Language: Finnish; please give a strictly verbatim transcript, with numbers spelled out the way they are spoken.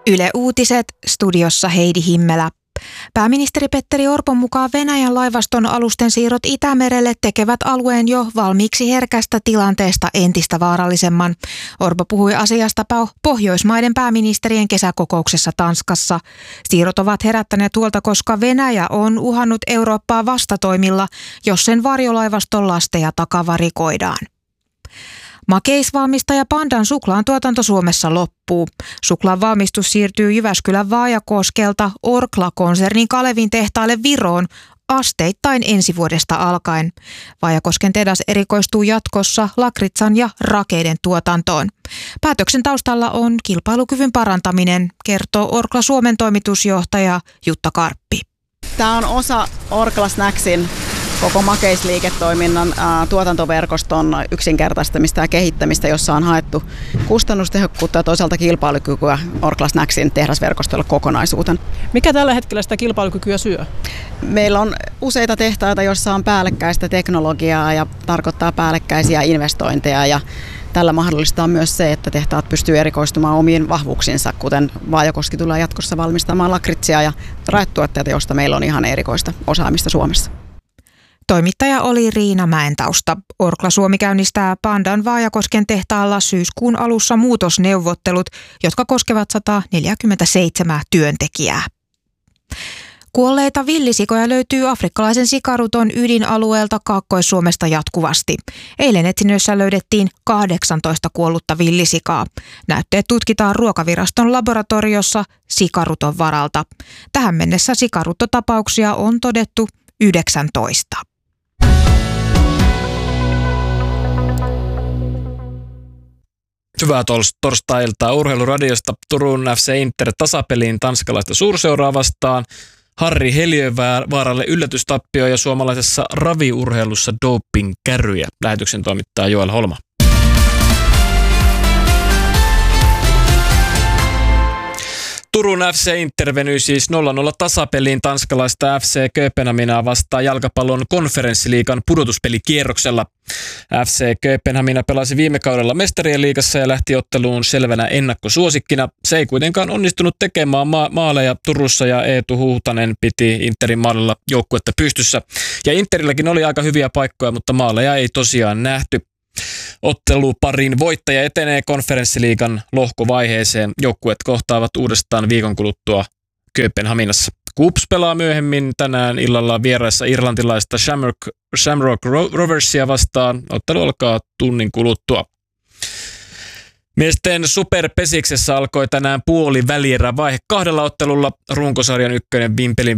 Yle Uutiset, studiossa Heidi Himmelä. Pääministeri Petteri Orpon mukaan Venäjän laivaston alusten siirrot Itämerelle tekevät alueen jo valmiiksi herkästä tilanteesta entistä vaarallisemman. Orpo puhui asiasta Pohjoismaiden pääministerien kesäkokouksessa Tanskassa. Siirrot ovat herättäneet huolta, koska Venäjä on uhannut Eurooppaa vastatoimilla, jos sen varjolaivaston lasteja takavarikoidaan. Makeisvalmistaja Pandan suklaan tuotanto Suomessa loppuu. Suklaan valmistus siirtyy Jyväskylän Vaajakoskelta Orkla-konsernin Kalevin tehtaalle Viroon asteittain ensi vuodesta alkaen. Vaajakosken tehdas erikoistuu jatkossa lakritsan ja rakeiden tuotantoon. Päätöksen taustalla on kilpailukyvyn parantaminen, kertoo Orkla Suomen toimitusjohtaja Jutta Karppi. Tämä on osa Orkla Snacksin koko makeisliiketoiminnan ää, tuotantoverkoston yksinkertaistamista ja kehittämistä, jossa on haettu kustannustehokkuutta ja toisaalta kilpailukykyä Orkla Snacksin tehdasverkostolla kokonaisuutena. Mikä tällä hetkellä sitä kilpailukykyä syö? Meillä on useita tehtaita, joissa on päällekkäistä teknologiaa ja tarkoittaa päällekkäisiä investointeja, ja tällä mahdollistaa myös se, että tehtaat pystyy erikoistumaan omiin vahvuuksinsa, kuten Vaajakoski tulee jatkossa valmistamaan lakritsia ja raetuotteita, joista meillä on ihan erikoista osaamista Suomessa. Toimittaja oli Riina Mäentausta. Orkla Suomi käynnistää Pandan Vaajakosken tehtaalla syyskuun alussa muutosneuvottelut, jotka koskevat sata neljäkymmentäseitsemän työntekijää. Kuolleita villisikoja löytyy afrikkalaisen sikaruton ydinalueelta Kaakkois-Suomesta jatkuvasti. Eilen etsinnöissä löydettiin kahdeksantoista kuollutta villisikaa. Näytteet tutkitaan Ruokaviraston laboratoriossa sikaruton varalta. Tähän mennessä sikaruttotapauksia on todettu yhdeksäntoista. Hyvää torstai-iltaa Urheiluradiosta. Turun F C Inter tasapeliin tanskalaista suurseuraa vastaan. Harri Heliövaaralle yllätystappio ja suomalaisessa raviurheilussa doping-kärryjä. Lähetyksen toimittaa Joel Holma. Turun F C Inter venyi siis nolla nolla tasapeliin tanskalaista F C Kööpenhaminaa vastaan jalkapallon konferenssiliigan pudotuspelikierroksella. F C Kööpenhamina pelasi viime kaudella mestarien liigassa ja lähti otteluun selvänä ennakkosuosikkina. Se ei kuitenkaan onnistunut tekemään ma- maaleja Turussa ja Eetu Huhtanen piti Interin maalilla joukkuetta pystyssä. Ja Interilläkin oli aika hyviä paikkoja, mutta maaleja ei tosiaan nähty. Otteluparin voittaja etenee konferenssiliigan lohkovaiheeseen. Joukkueet kohtaavat uudestaan viikon kuluttua Kööpenhaminassa. KuPS pelaa myöhemmin tänään illalla vieraissa irlantilaista Shamrock, Shamrock Roversia vastaan. Ottelu alkaa tunnin kuluttua. Miesten superpesiksessä alkoi tänään puoli välierä vaihe kahdella ottelulla. Runkosarjan ykkönen Vimpelin